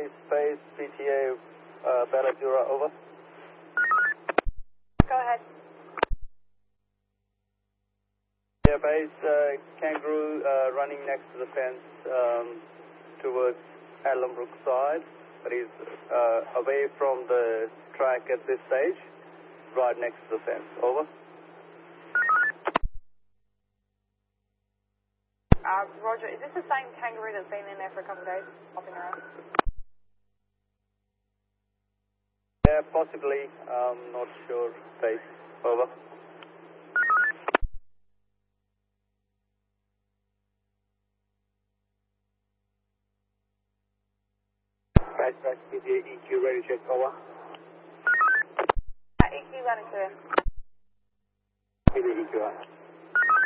Space, PTA, Bella Jura, over. Go ahead. Yeah, base, Kangaroo running next to the fence towards Allenbrook side, but he's away from the track at this stage, right next to the fence, over. Roger, is this the same Kangaroo that's been in there for a couple of days, hopping around? Yeah, possibly, not sure, base, over. Base, PTA, EQ, ready to check, over. EQ running clear. PTA, EQ,